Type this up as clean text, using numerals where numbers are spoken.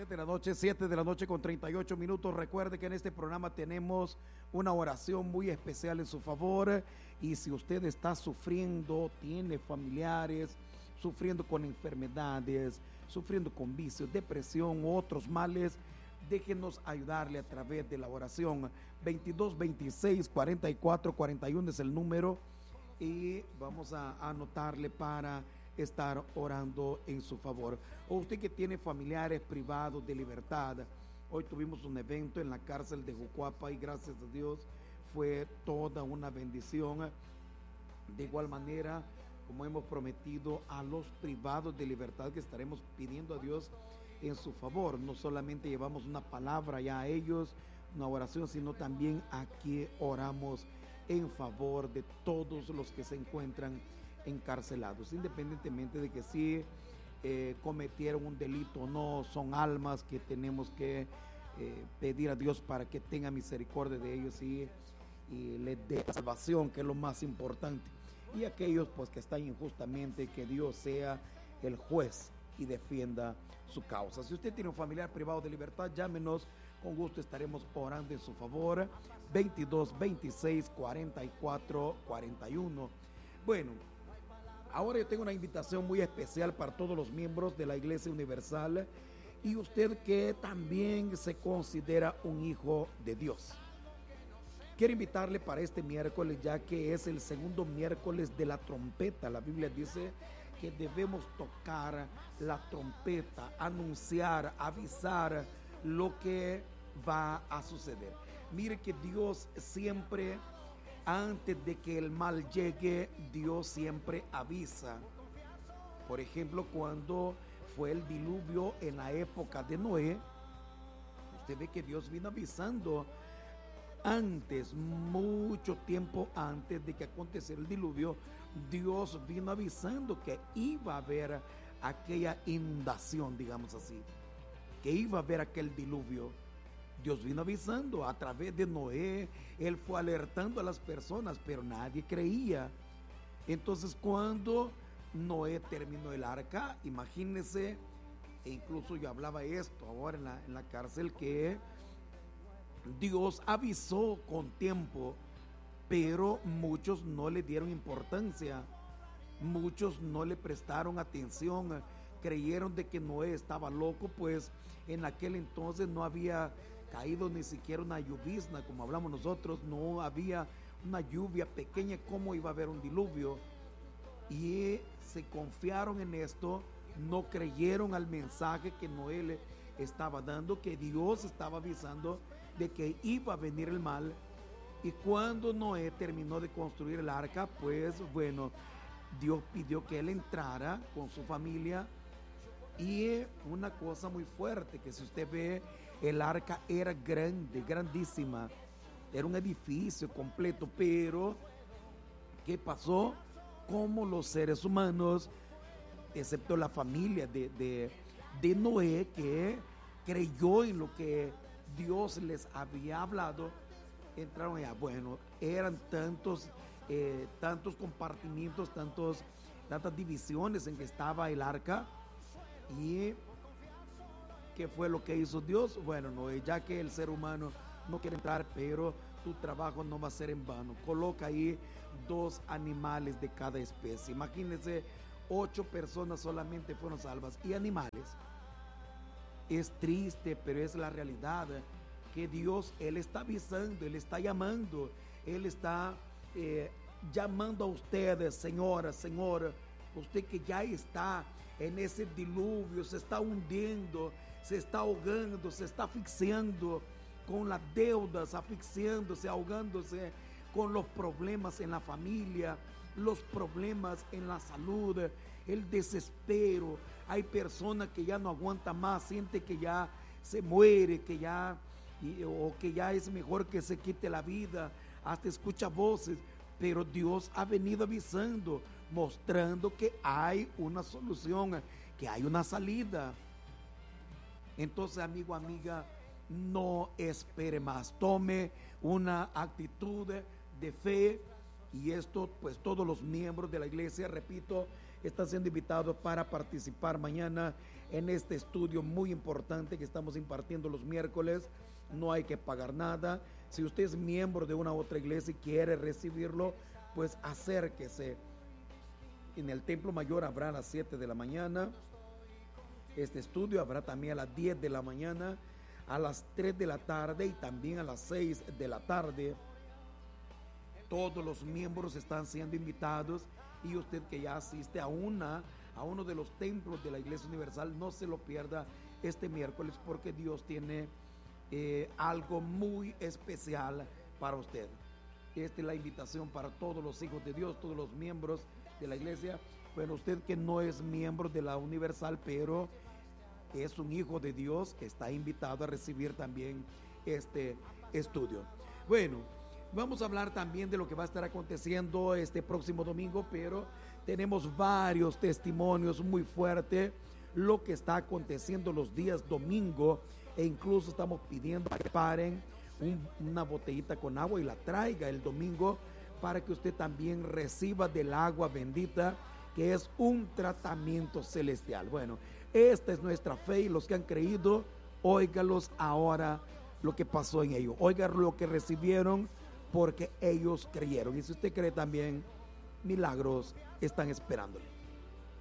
de la noche, 7 de la noche con 38 minutos. Recuerde que en este programa tenemos una oración muy especial en su favor. Y si usted está sufriendo, tiene familiares, sufriendo con enfermedades, sufriendo con vicios, depresión u otros males, déjenos ayudarle a través de la oración. 22 26 44 41 es el número y vamos a anotarle para estar orando en su favor. O usted que tiene familiares privados de libertad. Hoy tuvimos un evento en la cárcel de Jucuapa y gracias a Dios fue toda una bendición. De igual manera, como hemos prometido a los privados de libertad, que estaremos pidiendo a Dios en su favor. No solamente llevamos una palabra ya a ellos, una oración, sino también aquí oramos en favor de todos los que se encuentran encarcelados, independientemente de que si cometieron un delito o no. Son almas que tenemos que pedir a Dios para que tenga misericordia de ellos y les dé salvación, que es lo más importante. Y aquellos pues que están injustamente, que Dios sea el juez y defienda su causa. Si usted tiene un familiar privado de libertad, llámenos, con gusto estaremos orando en su favor. 22 26 44 41. Bueno, ahora yo tengo una invitación muy especial para todos los miembros de la Iglesia Universal y usted que también se considera un hijo de Dios. Quiero invitarle para este miércoles, ya que es el segundo miércoles de la trompeta. La Biblia dice que debemos tocar la trompeta, anunciar, avisar lo que va a suceder. Mire que Dios siempre, antes de que el mal llegue, Dios siempre avisa. Por ejemplo, cuando fue el diluvio en la época de Noé, usted ve que Dios vino avisando antes, mucho tiempo antes de que aconteciera el diluvio. Dios vino avisando que iba a haber aquella inundación, digamos así, que iba a haber aquel diluvio. Dios vino avisando a través de Noé. Él fue alertando a las personas, pero nadie creía. Entonces, cuando Noé terminó el arca, imagínense, e incluso yo hablaba esto ahora en la cárcel, que Dios avisó con tiempo, pero muchos no le dieron importancia, muchos no le prestaron atención, creyeron de que Noé estaba loco, pues en aquel entonces no había caído ni siquiera una llovizna, como hablamos nosotros, no había una lluvia pequeña. ¿Cómo iba a haber un diluvio? Y se confiaron en esto, no creyeron al mensaje que Noé le estaba dando, que Dios estaba avisando de que iba a venir el mal. Y cuando Noé terminó de construir el arca, pues bueno, Dios pidió que él entrara con su familia. Y una cosa muy fuerte, que si usted ve, el arca era grande, grandísima, era un edificio completo, pero ¿qué pasó? Como los seres humanos, excepto la familia de Noé, que creyó en lo que Dios les había hablado, entraron allá. Bueno, eran tantos compartimientos, tantas divisiones en que estaba el arca. ¿Y qué fue lo que hizo Dios? Bueno, Noé, ya que el ser humano no quiere entrar, pero tu trabajo no va a ser en vano. Coloca ahí 2 animales de cada especie. Imagínense, 8 personas solamente fueron salvas. Y animales. Es triste, pero es la realidad, que Dios, Él está avisando, Él está llamando, Él está llamando a ustedes, señora, usted que ya está en ese diluvio, se está hundiendo, se está ahogando, se está asfixiando con las deudas, asfixiándose, ahogándose con los problemas en la familia, los problemas en la salud, el desespero. Hay personas que ya no aguantan más, siente que ya se muere, o que ya es mejor que se quite la vida, hasta escucha voces, pero Dios ha venido avisando, mostrando que hay una solución, que hay una salida. Entonces, amigo, amiga, no espere más, tome una actitud de fe. Y esto, pues todos los miembros de la iglesia, repito, están siendo invitados para participar mañana en este estudio muy importante que estamos impartiendo los miércoles. No hay que pagar nada. Si usted es miembro de una otra iglesia y quiere recibirlo, pues acérquese. En el Templo Mayor habrá a las 7 de la mañana. Este estudio habrá también a las 10 de la mañana, a las 3 de la tarde y también a las 6 de la tarde. Todos los miembros están siendo invitados, y usted que ya asiste a uno de los templos de la Iglesia Universal, no se lo pierda este miércoles, porque Dios tiene algo muy especial para usted. Esta es la invitación para todos los hijos de Dios, todos los miembros de la iglesia. Bueno, usted que no es miembro de la Universal, pero es un hijo de Dios, está invitado a recibir también este estudio. Bueno, vamos a hablar también de lo que va a estar aconteciendo este próximo domingo, pero tenemos varios testimonios muy fuertes, lo que está aconteciendo los días domingo, e incluso estamos pidiendo que preparen una botellita con agua y la traiga el domingo para que usted también reciba del agua bendita, que es un tratamiento celestial. Bueno, esta es nuestra fe, y los que han creído, óigalos ahora lo que pasó en ellos, oigan lo que recibieron, porque ellos creyeron. Y si usted cree también, milagros están esperándole.